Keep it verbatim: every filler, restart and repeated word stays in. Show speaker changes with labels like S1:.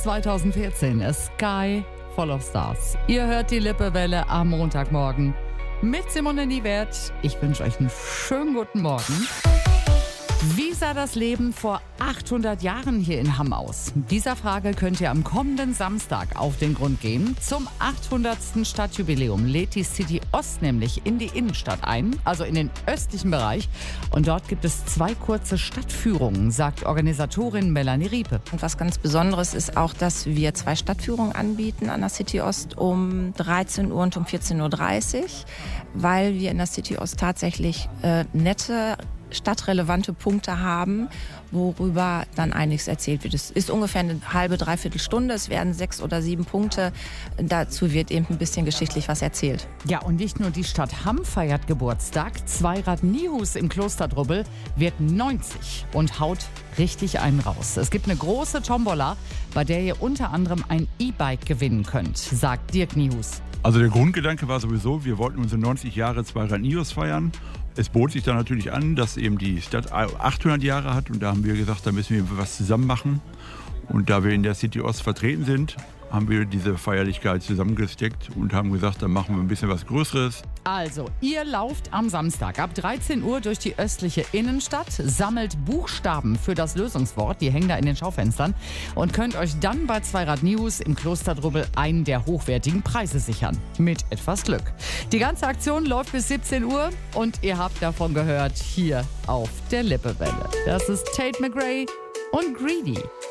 S1: zweitausendvierzehn, A Sky Full of Stars. Ihr hört die Lippewelle am Montagmorgen mit Simone Niewert. Ich wünsche euch einen schönen guten Morgen. Wie sah das Leben vor achthundert Jahren hier in Hamm aus? Dieser Frage könnt ihr am kommenden Samstag auf den Grund gehen. Zum achthundertsten Stadtjubiläum lädt die City Ost nämlich in die Innenstadt ein, also in den östlichen Bereich. Und dort gibt es zwei kurze Stadtführungen, sagt Organisatorin Melanie Riepe.
S2: Und was ganz Besonderes ist auch, dass wir zwei Stadtführungen anbieten an der City Ost um dreizehn Uhr und um vierzehn Uhr dreißig, weil wir in der City Ost tatsächlich äh, nette stadtrelevante Punkte haben, worüber dann einiges erzählt wird. Es ist ungefähr eine halbe, dreiviertel Stunde. Es werden sechs oder sieben Punkte. Dazu wird eben ein bisschen geschichtlich was erzählt.
S1: Ja, und nicht nur die Stadt Hamm feiert Geburtstag. Zweirad Nihus im Klosterdrubbel wird neunzig und haut richtig einen raus. Es gibt eine große Tombola, bei der ihr unter anderem ein E-Bike gewinnen könnt, sagt Dirk Nihus.
S3: Also der Grundgedanke war sowieso, wir wollten unsere neunzig Jahre Zweirad Nihus feiern. Es bot sich dann natürlich an, dass eben die Stadt achthundert Jahre hat und da haben wir gesagt, da müssen wir was zusammen machen. Und da wir in der City Ost vertreten sind, haben wir diese Feierlichkeit zusammengesteckt und haben gesagt, dann machen wir ein bisschen was Größeres.
S1: Also, ihr lauft am Samstag ab dreizehn Uhr durch die östliche Innenstadt, sammelt Buchstaben für das Lösungswort, die hängen da in den Schaufenstern, und könnt euch dann bei Zweirad Nihus im Klosterdrubbel einen der hochwertigen Preise sichern. Mit etwas Glück. Die ganze Aktion läuft bis siebzehn Uhr und ihr habt davon gehört hier auf der Lippewelle. Das ist Tate McRae und Greedy.